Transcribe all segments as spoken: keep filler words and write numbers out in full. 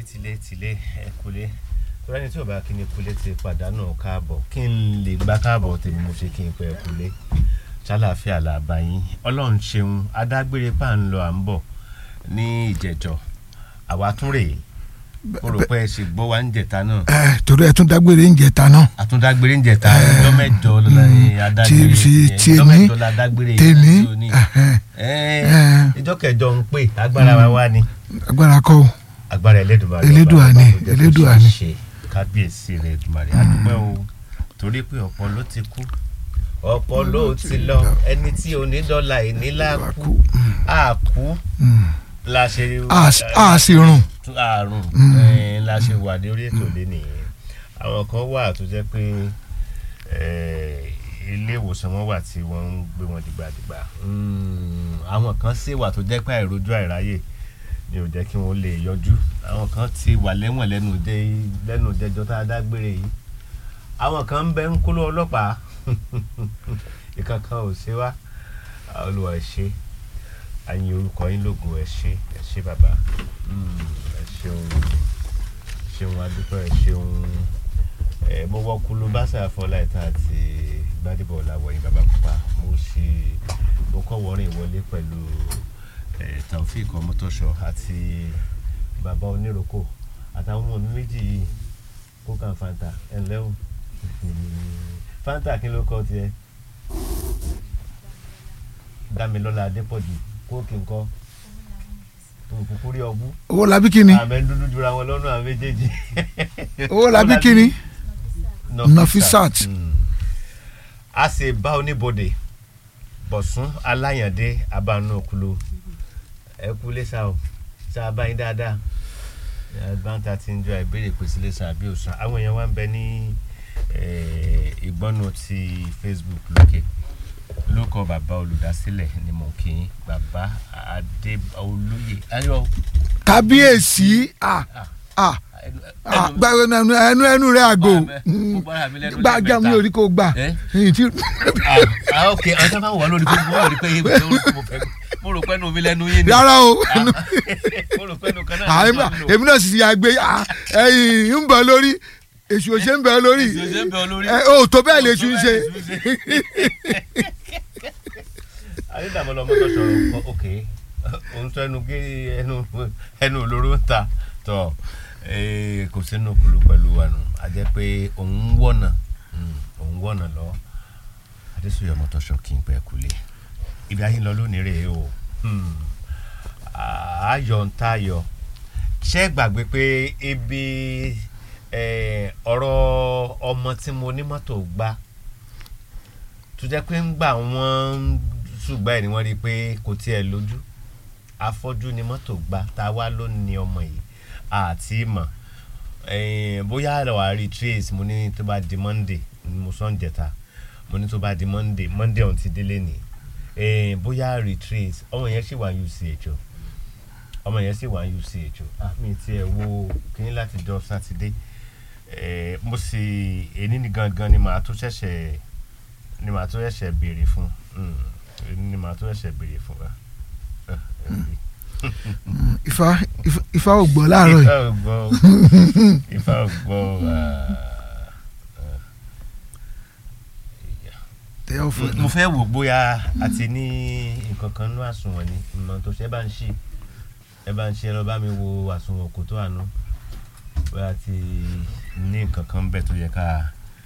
tilé tilé tilé ẹ kúlé tó ẹni tí ò bá kí ni kúlé ti pàdánù káàbọ̀ kí n lè gbá káàbọ̀ tèmi mo ṣe kí n pẹ́ kúlé ṣàlàáfíà làbá yín ọlọ́run ṣeun adágbére pa ń lọ à ń bọ̀ ní ìjẹ̀jọ́ àwa tún rèé mo rò pé ẹ ṣe gbọ́ wa ń jẹ̀ta náà. ẹ torí ẹ tún dágbére ń jẹ̀ta náà. a tún dágbére ń jẹ̀ta ọjọ́ mẹ́jọ lọ́la adágbére ọjọ́ mẹ́jọ la dágbére tèmi ìjọ kẹjọ ń pè agbára wa wá ni. agbára kọ́ o. agbára Elédùmarè Elédùà ni Elédùà ni. kábíyèsí Elédùmarè àdúpẹ́ o torí pé ọ̀pọ̀ ló ti kú ọ̀pọ̀ ló ti lọ ẹni tí onídọ́là ìnílá kú á kú la ṣe a sì rùn àrùn la ṣe wà lórí ètò lé nìyẹn àwọn kan wà tó jẹ́ pé ilé ìwòsàn wọn wà tí wọ́n ń gbé wọn dìgbàdìgbà àwọn kan sì wà tó jẹ́ pé àìrójú àìráyè ni ò jẹ́ kí wọ́n lè yọjú àwọn kan ti wà lẹ́wọ̀n lẹ́nu dé lẹ́nu dẹjọ́ tá a dágbére yìí àwọn kan ń bẹ ń kóló ọlọ́pàá ìkankan ò ṣe wá Olúwa ẹ ṣé àyìn orúkọ yín lógo ẹ ṣé ẹ ṣé bàbá ẹ ṣeun ṣeun adúpẹ́ ẹ ṣeun ẹ mo wọ́ kúlú báṣà Fọláìtàn àti Gbádébọ̀ Ọláwọ̀yìn bàbá pupa mo ṣe mo kọ́ wọ́rin ìwọlé pẹ̀lú Taofik Ọmọtọ́ṣọ àti bàbá oníròkò àtàwọn ọmọ mi méjì yìí Coke and Fanta ẹ̀ ǹlẹ́ o Fanta kí ló kọ́ tiẹ̀ Dámilọ́lá Adépọ̀jù Coke nǹkan òkùnkùn rí ọgbú. owó labí kíni. àmẹ́ ń dúdú jura wọn lọ́nà àwọn méjèèjì. owó labí kíni. Nafisat. a sì bá oníbodè Bọ̀sún Aláyàndé abánú òkúlù ẹ kú lẹ́sà o ṣá a bá yín dáadáa báńtà ti ń jọ ìbéèrè pèsè lẹ́sà àbí òsàn àwọn èèyàn wá ń bẹ ní ìgbọ́nù ti Facebook lókè lókọ bàbá olùdásílẹ̀ ni mò ń kí yín bàbá adé olóyè ayọ̀. kábíyèsí ah ah gba ẹnu ẹnu ẹnu rẹ àgò gbàgbà mi ò rí kó gbà. ah ok ọjọ́ máa ń wà lórí pé mo rò pé mo rò pé ẹnu mi lẹ́nu yín ni. rárá o mo rò pé ẹnu kan náà ni mo lò. èmi náà sì yà gbé ẹyìn ń bọ̀ lórí èṣù òṣè ń bẹ lórí ó tó bẹ́ẹ̀ lè ṣu ń ṣe. ayédàmọ́ lọ́mọ tó sọ̀rọ̀ ok òun tó ẹnu gé ẹnu ẹnu olóró ń ta tọ̀ kò sínú kulu pẹ̀lú wa nù a jẹ́ pé òun wọ̀nà òun wọ̀nà lọ Adésùyọ̀ Ọmọtọ́ṣọ kì í pẹ́ kulé ibi ayé ń lọ lónìí rèé o ayọ̀ ń tayọ̀ ṣé gbàgbé pé ibi ọ̀rọ̀ ọmọ tí mo ní mọ́tò gbá tó jẹ́ pé ń gbà wọ́n ṣùgbọ́n ẹ̀ ni wọ́n rí i pé kò tiẹ̀ lójú afọ́jú ni mọ́tò gbá tá a wá ló ní ọmọ yìí àti mọ̀ bóyá àlọ́ àrí trace mo ní tó bá di Monday mo sọ ń jẹta mo ní tó bá di Monday Monday ọ̀hún ti délé ni bóyá àrí trace ọmọ yẹn sì wà U C H o ọmọ yẹn sì wà U C H o mi tiẹ̀ wo kí ní láti jọ sátidé mo sì èní ni gangan ni màá tó ṣẹ̀ṣẹ̀ ni màá tó ṣẹ̀ṣẹ̀ béèrè fún èní ni màá tó ṣẹ̀ṣẹ̀ béèrè fún wa. ifá ifá ò gbọ́ láàárọ̀ yìí. ifá ò gbọ́ ifá ò gbọ́ mo fẹ́ wò bóyá àti ní nǹkan kan nú àsùnwọ̀n ni ìmọ̀ tó ṣe bá ń ṣí ẹ bá ń ṣe ẹ lọ bá mi wo àsùnwọ̀n kò tó àná bóyá ti ní nǹkan kan bẹ́ẹ̀ tó yẹ ká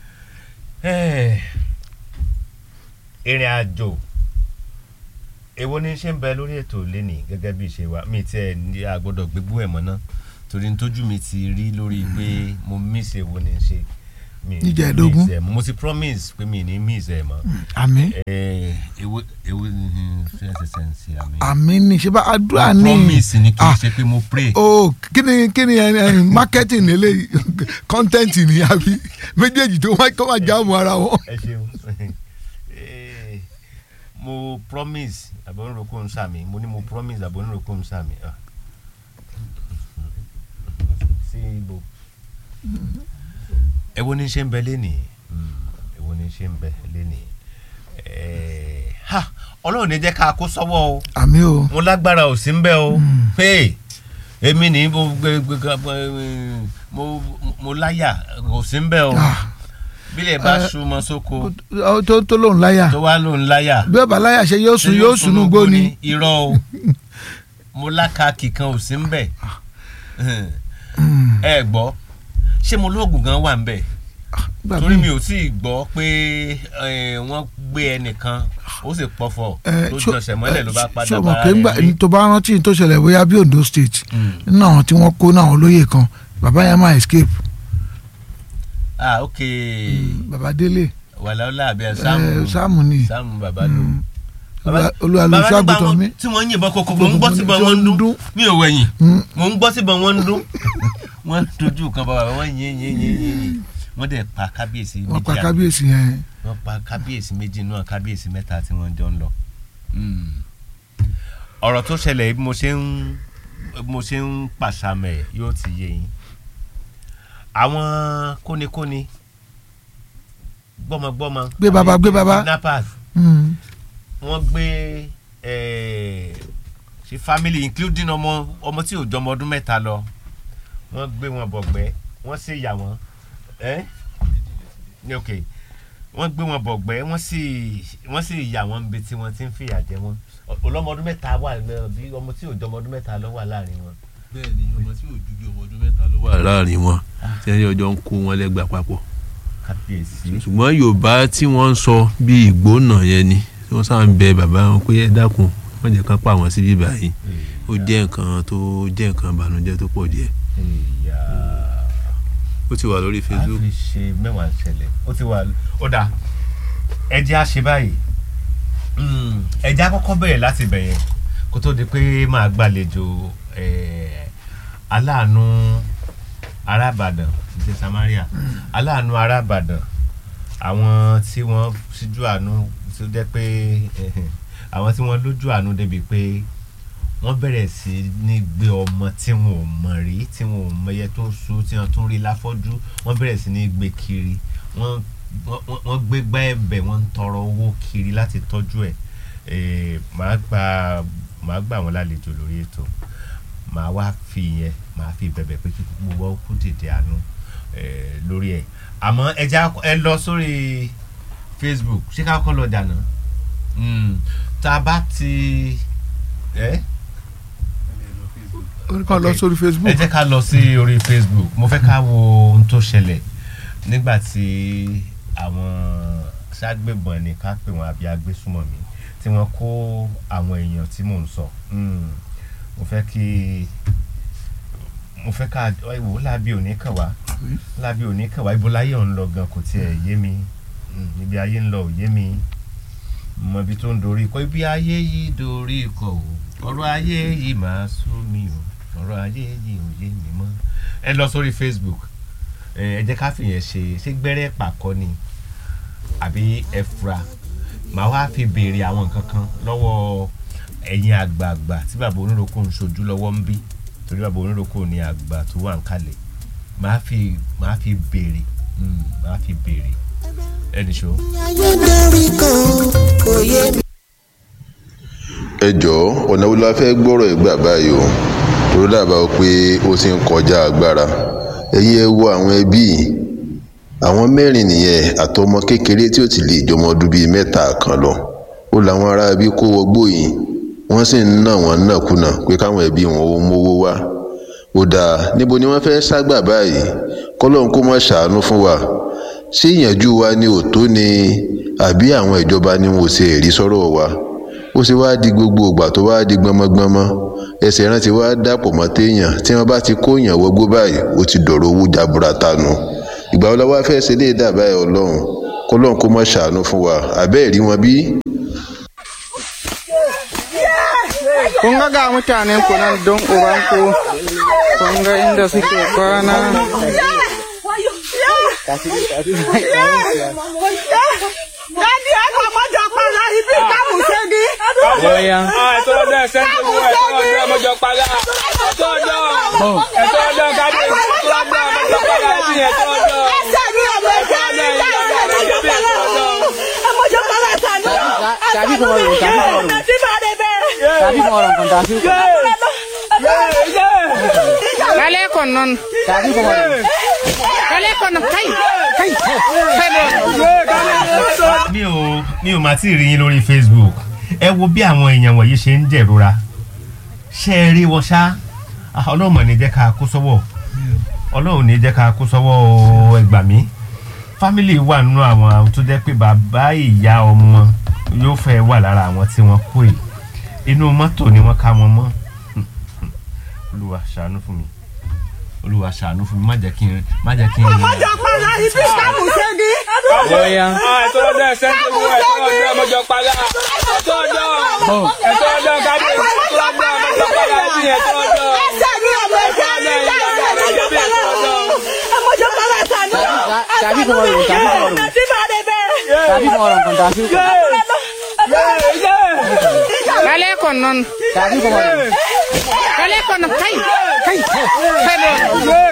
ìrìn àjò èwo ní ṣe ń bẹ lórí ètò lẹ́nìí gẹ́gẹ́ bí ìṣe wa mi tiẹ̀ ní àgbọ́dọ̀ gbégbó ẹ̀ mọ́ náà torí tójú mi ti rí lórí pé mo miss èwo ní ṣe mi níjà ẹ̀dógún mo ti promise pé mi ní miss ẹ̀ mọ́. àmín. èwo èwo ní fẹ́ẹ́ ṣe ṣe àmín. àmín ni ṣe bá àdúrà ní. promise ni kì í ṣe pé mo pray. o kí ni kí ni marketing eléyìí content ni àbí méjèèjì tó wá kó wá jáàmù ara wọn. ẹ ṣeun mo promise aboniroko n sami mo ní mo promise aboniroko n sami ah sí ibo èwo ní ṣe ń bẹ lẹ́nìí èwo ní ṣe ń bẹ lẹ́nìí ha Ọlọ́run ní jẹ́ ká kó sọ́wọ́ o àmín o mo lágbára ò sí ń bẹ o hey èmi ní mo mo mo láyà kò sí ń bẹ̀ o bílẹ̀ bá súnmọ́ sóko tó tó lòun láyà tó wá lòun láyà bí ọba láyà ṣe yóò sùn yóò sùn nùgbó ni irọ́ o mo lákàkì kan ò sí ń bẹ̀ ẹ gbọ́ ṣé mo lóògùn gan wà ń bẹ̀ torí mi ò tí ì gbọ́ pé wọ́n gbé ẹnìkan ó sì pọ̀fọ̀ ló jọ̀ṣẹ̀ mọ́lẹ̀ ló bá padà bá rẹ̀ rí. tó bá rántí tó ṣẹlẹ̀ bóyá bí Ondo State nínú àwọn tí wọ́n kó náà olóyè kan bàbá yẹn máa escape. ah ok. bàbá Délé. wàlá ọlá àbẹ Sáàmù Sáàmù ni Sáàmù bàbá lò. olùwàlùsọ àgùntàn mi. tí wọ́n ń yìnbọn kókó mò ń gbọ́ síbọn wọn ń dún mi ò wẹ̀yìn mò ń gbọ́ síbọn wọn ń dún wọ́n dojú kan bàbá wọn yín yín yín yín wọ́n dẹ̀ pa kábíyèsí méjì. wọ́n pa kábíyèsí yẹn. wọ́n pa kábíyèsí méjì náà kábíyèsí mẹ́ta tí wọ́n jọ ń lọ. ọ̀rọ̀ tó ṣẹlẹ̀ bí mo ṣe ń mo ṣe ń pàṣàmẹ̀ yóò ti yé yín. àwọn kónikóni gbọ́mọgbọ́mọ. gbé baba gbé baba. kidnappers. wọ́n gbé ṣe family including ọmọ ọmọ tí ò jọmọ ọdún mẹ́ta lọ wọ́n gbé wọn bọ̀gbẹ́ wọ́n sì yà wọ́n ẹ́ ní ok wọ́n gbé wọn bọ̀gbẹ́ wọ́n sì wọ́n sì yà wọ́n níbi tí wọ́n ti ń fìyà jẹ wọ́n ọlọ́mọ ọdún mẹ́ta wà bí ọmọ tí ò jọmọ ọdún mẹ́ta lọ wà láàrin wọn. bẹ́ẹ̀ni ọmọ tí ò ju bí ọmọ ọdún mẹ́ta lọ wà láàrin wọn tí ẹni ọjọ́ ń kó wọn lẹ́gbàá papọ̀. kábíyèsí. ṣùgbọ́n Yorùbá tí wọ́n ń sọ bí ìgbóná yẹn ni tí wọ́n sáà ń bẹ bàbá wọn pé ẹ dákun wọ́n jẹ́ ká pa àwọn sí bíbá yìí ó jẹ́ nǹkan tó jẹ́ nǹkan ìbànújẹ́ tó pọ̀ díẹ̀. ó ti wà lórí Facebook. a fi ṣe mẹ́wàá ṣẹlẹ̀ ó ti wà ó dà ẹ jẹ́ á ṣe báyìí ẹ jẹ́ á kọ́kọ́ bẹ̀rẹ̀ láti bẹ̀yẹn kó tó di pé máa gbàlejò aláàánú arábàdàn ìṣe Samaria aláàánú arábàdàn àwọn tí wọ́n ṣíjú àánú tó jẹ́ pé àwọn tí wọ́n lójú àánú débi pé wọ́n bẹ̀rẹ̀ sí ní gbé ọmọ tí wọn ò mọ̀ rí tí wọn ò mọyẹ tó ń sú tí wọ́n tún rí láfọ́jú wọ́n bẹ̀rẹ̀ sí ní gbé kiri wọ́n wọ́n gbé gbá ẹ̀bẹ̀ wọ́n ń tọrọ owó kiri láti tọ́jú ẹ̀ màá gba màá gbà wọ́n lálejò lórí ètò màá wá fi yẹn màá fi bẹ̀bẹ̀ pé kí gbogbo wọn kú dìde àánú lórí ẹ̀ àmọ́ ẹ já ẹ lọ sórí Facebook ṣé ká kọ́ lọ dànù tá a bá ti ẹ́ ká lọ sórí Facebook. ẹ jẹ́ ká lọ sí orí Facebook mo fẹ́ ká wo ohun tó ṣẹlẹ̀ nígbà tí àwọn ṣàgbébọn ni ká pè wọ́n àbí agbésùmọ̀mí tí wọ́n kó àwọn èèyàn tí mò ń sọ mo fẹ́ kí mo fẹ́ ká ìwò lábí òní kàn wá lábí òní kàn wá ibo láyé ń lọ gan kò tiẹ̀ yé mi ibi ayé ń lọ ò yé mi mọ ibi tó ń dorí kọ ibi ayé yìí dorí kọ o ọ̀rọ̀ ayé yìí máa sú mi o ọ̀rọ̀ ayé yìí ò yé mi mọ́ ẹ lọ sórí Facebook ẹ jẹ́ ká fìyẹn ṣe ṣé gbẹ́rẹ́ pàkọ́ ni àbí ẹ fura màá wá fi béèrè àwọn nǹkan kan lọ́wọ́ ẹ̀yin àgbààgbà tí bàbá oníròkò ń ṣojú lọ́wọ́ ń bí torí bàbá oníròkò ni àgbà tó wà ń kalẹ̀ màá fi màá fi béèrè màá fi béèrè ẹnì ṣó. ẹ jọ̀ọ́ ọ̀nà wo la fẹ́ gbọ́rọ̀ ẹ̀ gbà báyìí o torí dábàá pé ó ti ń kọjá agbára ẹ̀yin ẹ wo àwọn ẹbí yìí àwọn mẹ́rin nìyẹn àtọmọ kékeré tí ó ti lè jọmọ ọdún bíi mẹ́ta kan lọ ó làwọn ará ẹbí kó wọgbó yìí wọ́n sì ń ná wọn nàkúnà pé káwọn ẹbí wọn ó mówó wá ó dáa níbo ni wọ́n fẹ́ ságbà báyìí kọ́lọ́n kó má ṣàánú fún wa ṣé ìyànjú wa ni òtó ni àbí àwọn ìjọba ni wọn ò ṣe èrí sọ́rọ̀ wa ó ṣe wá di gbogbo ìgbà tó wá di gbọmọgbọmọ ẹsẹ̀ rántí wá dàpọ̀ mọ́ téèyàn tí wọ́n bá ti kó èèyàn wọgbó báyìí ó ti dọ̀rọ̀ owó jaburata nù ìgbà wo la wá fẹ́ ṣe lè dàbá ẹ̀ ọlọ́run kọ́lọ́n kó má ṣàánú fún wa àbẹ́ ẹ̀rí wọn bí. kun ga ga mutanen ku nan don ubanku kun ga inda suke kwana Daddy, I come out of my life. If you come to say this, Oya. Ah, ẹ̀tọ́ ọdún ẹ̀sẹ̀ ń tó wú ẹ̀tọ́ ọdún ẹ̀mọ́jọ pàlà. Ẹ̀tọ́ ọdún ẹ̀tọ́ ọdún kábí ẹ̀tọ́ ọdún ẹ̀mọ́jọ pàlà sí ẹ̀tọ́ ọdún. ẹsẹ̀ ní ọmọ ẹ̀jẹ̀ ní ẹ̀jẹ̀ ẹ̀mọ́jọ pàlà sànú. Tàbí kò mọ̀rọ̀ tàbí kò mọ̀rọ̀ Tàbí máa dé bẹ́ẹ̀. tàbí kò mọ̀rọ̀ kan tàbí kò mọ̀rọ̀. kon non dari ko kale kon kai kai mi ò mi ò máa tí ì rí yín lórí Facebook ẹ wo bí àwọn èèyàn wọ̀nyí ṣe ń jẹ̀rora ṣé ẹ rí wọn ṣá ọlọ́run ní jẹ́ ká kó sọ́wọ́ ọlọ́run ní jẹ́ ká kó sọ́wọ́ ẹ gbà mí fámìlì wà nínú àwọn tó jẹ́ pé bàbá ìyá ọmọ yóò fẹ́ wà lára àwọn tí wọ́n kó yìí inú mọ́tò ni wọ́n ká wọn mọ́ olúwa ṣàánú fún mi olúwa ṣàánú fún mi má jẹ́ kí n má jẹ́ kí n. ọmọjọ para ibi sáàmù ṣẹ́gi. bóyá. ẹ̀tọ́ ọdún ẹ̀sẹ̀ ń tẹ̀wé ẹ̀tọ́ ọdún ọmọjọ para ẹ̀tọ́ ọdún ẹ̀tọ́ ọdún kábí ẹ̀tọ́ ọdún ọmọjọ para ẹ̀sìn ẹ̀tọ́ ọdún. ẹsẹ̀ ní ọmọ ẹsẹ̀ ní ọmọjọ para ọmọjọ para sànú. tàbí kò wọ́n tàbí kò wọ́n tàbí kò wọ́n kan tàbí kò kale kon non tàbí kò wọ́n kale kon kai kai